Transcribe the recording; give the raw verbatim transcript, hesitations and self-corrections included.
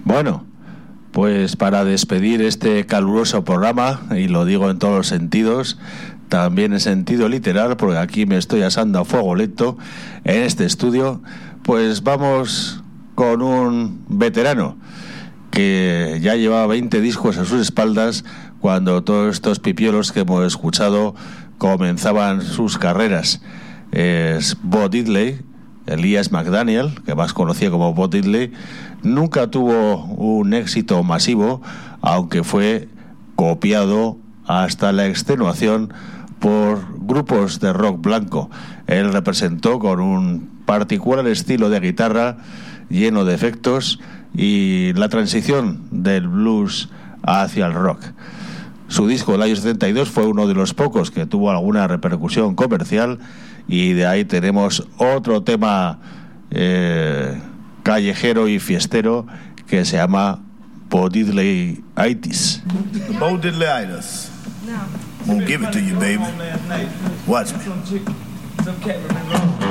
Bueno, pues para despedir este caluroso programa, y lo digo en todos los sentidos, también en sentido literal, porque aquí me estoy asando a fuego lento en este estudio, pues vamos con un veterano que ya llevaba veinte discos a sus espaldas cuando todos estos pipiolos que hemos escuchado comenzaban sus carreras. Es Bo Diddley. Elias McDaniel, que más conocido como Bo Diddley, nunca tuvo un éxito masivo, aunque fue copiado hasta la extenuación por grupos de rock blanco. Él representó con un particular estilo de guitarra lleno de efectos y la transición del blues hacia el rock. Su disco del año setenta y dos fue uno de los pocos que tuvo alguna repercusión comercial, y de ahí tenemos otro tema eh, callejero y fiestero que se llama Bo Diddley-itis. Bo Diddley-itis. Won't give it to you, baby. Watch me.